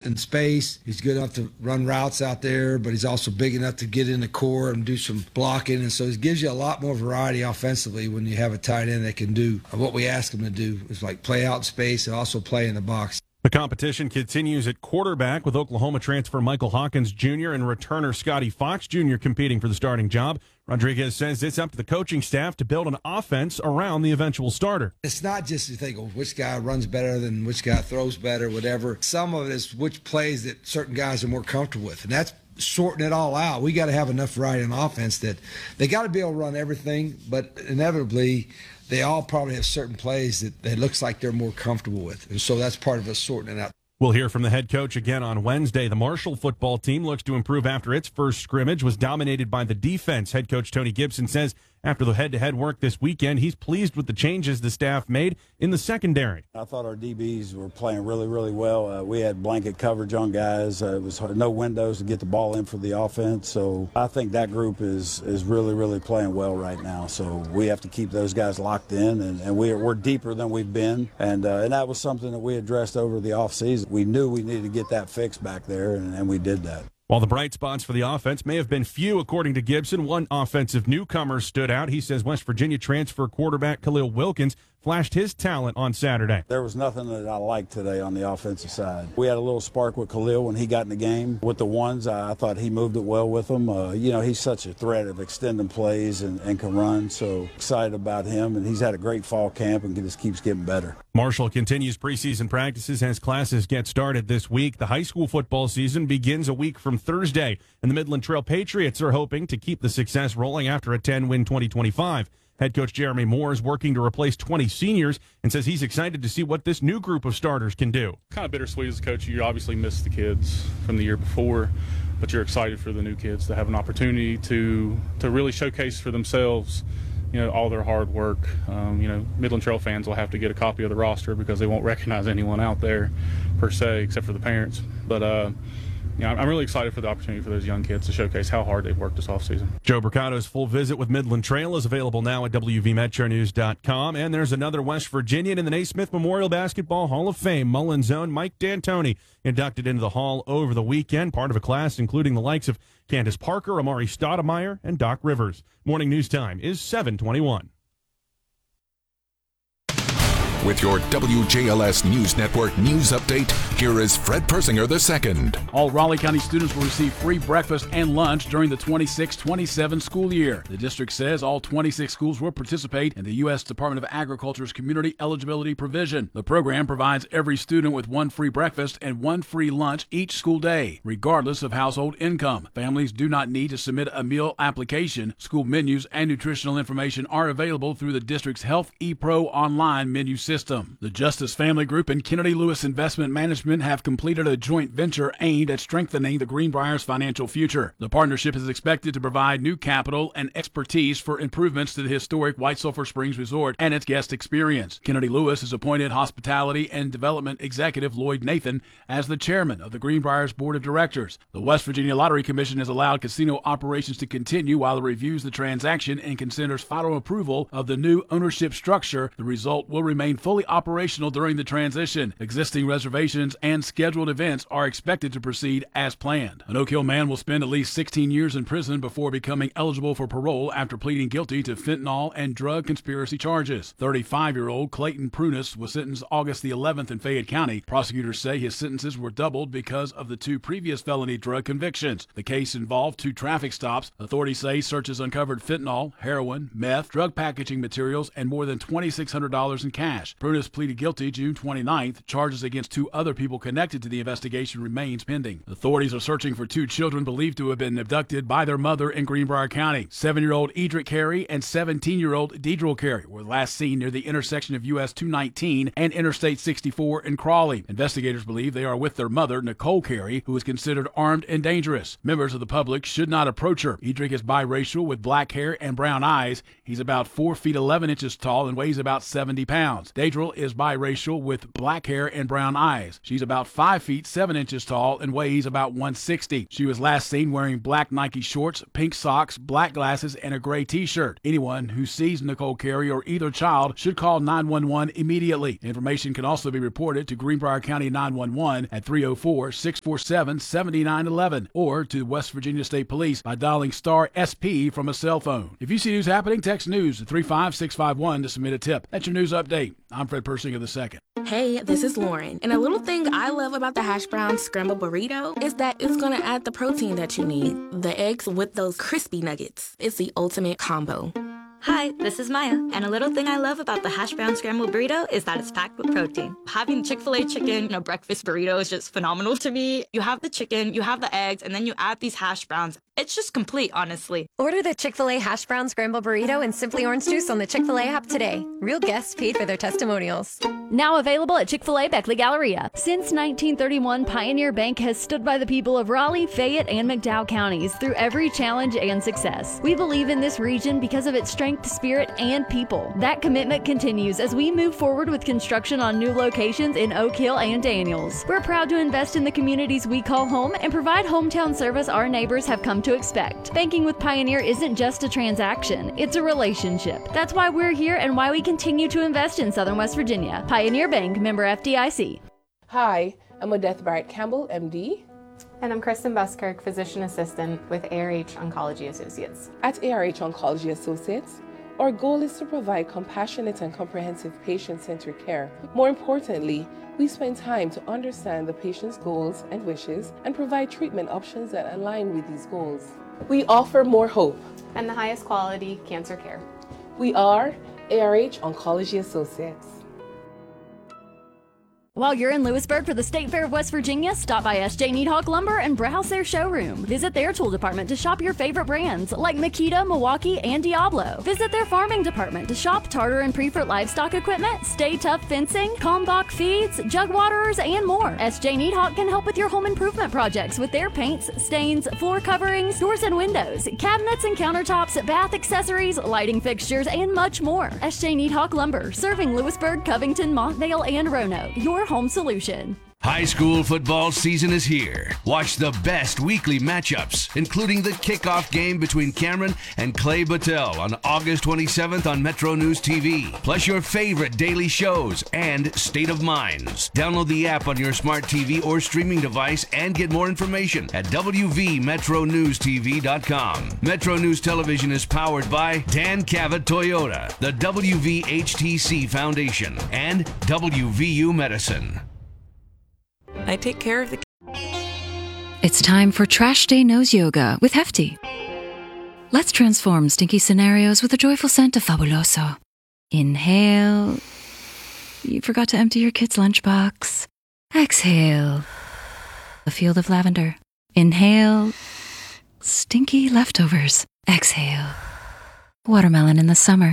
in space. He's good enough to run routes out there, but he's also big enough to get in the core and do some blocking. And so it gives you a lot more variety offensively when you have a tight end that can do what we ask him to do, is like play out in space and also play in the box. The competition continues at quarterback with Oklahoma transfer Michael Hawkins Jr. and returner Scotty Fox Jr. competing for the starting job. Rodriguez says it's up to the coaching staff to build an offense around the eventual starter. It's not just to think, which guy runs better than which guy throws better, whatever. Some of it is which plays that certain guys are more comfortable with, and that's sorting it all out. We got to have enough variety in offense that they got to be able to run everything, but inevitably they all probably have certain plays that it looks like they're more comfortable with. And so that's part of us sorting it out. We'll hear from the head coach again on Wednesday. The Marshall football team looks to improve after its first scrimmage was dominated by the defense. Head coach Tony Gibson says after the head-to-head work this weekend, he's pleased with the changes the staff made in the secondary. I thought our DBs were playing really, really well. We had blanket coverage on guys. It was no windows to get the ball in for the offense. So I think that group is really, really playing well right now. So we have to keep those guys locked in, and we're deeper than we've been. And that was something that we addressed over the offseason. We knew we needed to get that fixed back there, and we did that. While the bright spots for the offense may have been few, according to Gibson, one offensive newcomer stood out. He says West Virginia transfer quarterback Khalil Wilkins flashed his talent on Saturday. There was nothing that I liked today on the offensive side. We had a little spark with Khalil when he got in the game. With the ones, I thought he moved it well with them. He's such a threat of extending plays and can run, so excited about him. And he's had a great fall camp and just keeps getting better. Marshall continues preseason practices as classes get started this week. The high school football season begins a week from Thursday, and the Midland Trail Patriots are hoping to keep the success rolling after a 10-win 2025. Head coach Jeremy Moore is working to replace 20 seniors and says he's excited to see what this new group of starters can do. Kind of bittersweet as a coach. You obviously miss the kids from the year before, but you're excited for the new kids to have an opportunity to really showcase for themselves, all their hard work. Midland Trail fans will have to get a copy of the roster because they won't recognize anyone out there per se, except for the parents. But I'm really excited for the opportunity for those young kids to showcase how hard they've worked this offseason. Joe Bricato's full visit with Midland Trail is available now at WVMetroNews.com. And there's another West Virginian in the Naismith Memorial Basketball Hall of Fame. Mullins' own Mike D'Antoni inducted into the Hall over the weekend, part of a class including the likes of Candace Parker, Amari Stoudemire, and Doc Rivers. Morning news time is 7:21. With your WJLS News Network news update, here is Fred Persinger II. All Raleigh County students will receive free breakfast and lunch during the 26-27 school year. The district says all 26 schools will participate in the U.S. Department of Agriculture's Community Eligibility Provision. The program provides every student with one free breakfast and one free lunch each school day, regardless of household income. Families do not need to submit a meal application. School menus and nutritional information are available through the district's Health ePro online menu system. The Justice Family Group and Kennedy Lewis Investment Management have completed a joint venture aimed at strengthening the Greenbrier's financial future. The partnership is expected to provide new capital and expertise for improvements to the historic White Sulphur Springs Resort and its guest experience. Kennedy Lewis has appointed Hospitality and Development Executive Lloyd Nathan as the chairman of the Greenbrier's Board of Directors. The West Virginia Lottery Commission has allowed casino operations to continue while it reviews the transaction and considers final approval of the new ownership structure. The result will remain fully operational during the transition. Existing reservations and scheduled events are expected to proceed as planned. An Oak Hill man will spend at least 16 years in prison before becoming eligible for parole after pleading guilty to fentanyl and drug conspiracy charges. 35-year-old Clayton Prunus was sentenced August the 11th in Fayette County. Prosecutors say his sentences were doubled because of the two previous felony drug convictions. The case involved 2 traffic stops. Authorities say searches uncovered fentanyl, heroin, meth, drug packaging materials, and more than $2,600 in cash. Prunus pleaded guilty June 29th. Charges against 2 other people connected to the investigation remains pending. Authorities are searching for 2 children believed to have been abducted by their mother in Greenbrier County. 7-year-old Edric Carey and 17-year-old Deidrel Carey were last seen near the intersection of US 219 and Interstate 64 in Crawley. Investigators believe they are with their mother, Nicole Carey, who is considered armed and dangerous. Members of the public should not approach her. Edric is biracial with black hair and brown eyes. He's about 4 feet 11 inches tall and weighs about 70 pounds. Daedril is biracial with black hair and brown eyes. She's about 5 feet 7 inches tall and weighs about 160. She was last seen wearing black Nike shorts, pink socks, black glasses, and a gray t-shirt. Anyone who sees Nicole Carey or either child should call 911 immediately. Information can also be reported to Greenbrier County 911 at 304-647-7911 or to West Virginia State Police by dialing star SP from a cell phone. If you see news happening, text news to 35651 to submit a tip. That's your news update. I'm Fred Persinger II. Hey, this is Lauren. And a little thing I love about the hash brown scramble burrito is that it's going to add the protein that you need. The eggs with those crispy nuggets. It's the ultimate combo. Hi, this is Maya, and a little thing I love about the hash brown scrambled burrito is that it's packed with protein. Having Chick-fil-A chicken in a breakfast burrito is just phenomenal to me. You have the chicken, you have the eggs, and then you add these hash browns. It's just complete, honestly. Order the Chick-fil-A hash brown scrambled burrito and Simply Orange Juice on the Chick-fil-A app today. Real guests paid for their testimonials. Now available at Chick-fil-A Beckley Galleria. Since 1931, Pioneer Bank has stood by the people of Raleigh, Fayette, and McDowell counties through every challenge and success. We believe in this region because of its strength, spirit, and people. That commitment continues as we move forward with construction on new locations in Oak Hill and Daniels. We're proud to invest in the communities we call home and provide hometown service our neighbors have come to expect. Banking with Pioneer isn't just a transaction, it's a relationship. That's why we're here and why we continue to invest in Southern West Virginia. Pioneer Bank, member FDIC. Hi, I'm Odette Barrett Campbell, MD. And I'm Kristen Buskirk, Physician Assistant with ARH Oncology Associates. At ARH Oncology Associates, our goal is to provide compassionate and comprehensive patient-centered care. More importantly, we spend time to understand the patient's goals and wishes and provide treatment options that align with these goals. We offer more hope and the highest quality cancer care. We are ARH Oncology Associates. While you're in Lewisburg for the State Fair of West Virginia, stop by S.J. Needhawk Lumber and browse their showroom. Visit their tool department to shop your favorite brands like Makita, Milwaukee, and Diablo. Visit their farming department to shop Tartar and Prefer livestock equipment, Stay Tough fencing, Kalmbach feeds, jug waterers, and more. S.J. Needhawk can help with your home improvement projects with their paints, stains, floor coverings, doors and windows, cabinets and countertops, bath accessories, lighting fixtures, and much more. S.J. Needhawk Lumber, serving Lewisburg, Covington, Montvale, and Roanoke. Your home solution. High school football season is here. Watch the best weekly matchups, including the kickoff game between Cameron and Clay Battelle on August 27th on Metro News TV. Plus your favorite daily shows and State of Minds. Download the app on your smart TV or streaming device and get more information at wvmetronewstv.com. Metro News Television is powered by Dan Cavett Toyota, the WVHTC Foundation, and WVU Medicine. I take care of the... It's time for Trash Day Nose Yoga with Hefty. Let's transform stinky scenarios with a joyful scent of Fabuloso. Inhale. You forgot to empty your kid's lunchbox. Exhale. A field of lavender. Inhale. Stinky leftovers. Exhale. Watermelon in the summer.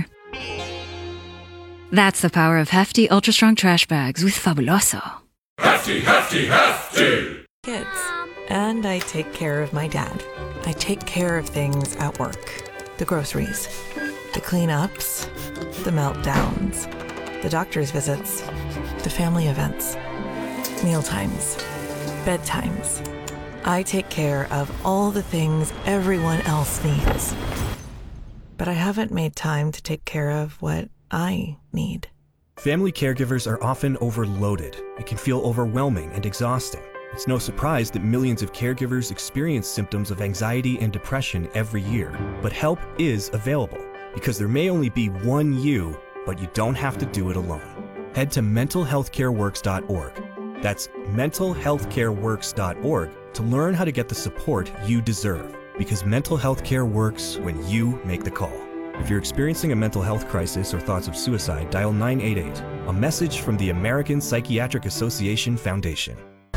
That's the power of Hefty Ultra Strong Trash Bags with Fabuloso. Hefty, hefty, hefty! Kids. And I take care of my dad. I take care of things at work. The groceries. The cleanups. The meltdowns. The doctor's visits. The family events. Mealtimes. Bedtimes. I take care of all the things everyone else needs. But I haven't made time to take care of what I need. Family caregivers are often overloaded. It can feel overwhelming and exhausting. It's no surprise that millions of caregivers experience symptoms of anxiety and depression every year. But help is available, because there may only be one you, but you don't have to do it alone. Head to mentalhealthcareworks.org. That's mentalhealthcareworks.org to learn how to get the support you deserve, because mental health care works when you make the call. If you're experiencing a mental health crisis or thoughts of suicide, dial 988, a message from the American Psychiatric Association Foundation.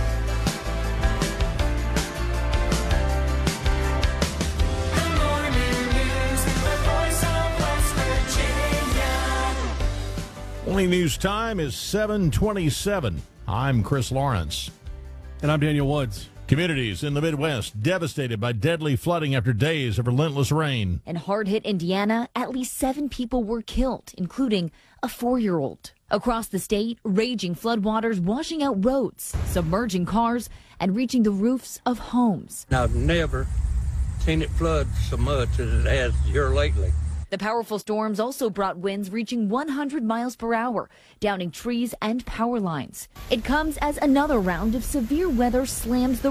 Only news time is 7:27. I'm Chris Lawrence. And I'm Daniel Woods. Communities in the Midwest devastated by deadly flooding after days of relentless rain. In hard-hit Indiana, at least 7 people were killed, including a 4-year-old. Across the state, raging floodwaters washing out roads, submerging cars, and reaching the roofs of homes. I've never seen it flood so much as it has here lately. The powerful storms also brought winds reaching 100 miles per hour, downing trees and power lines. It comes as another round of severe weather slams the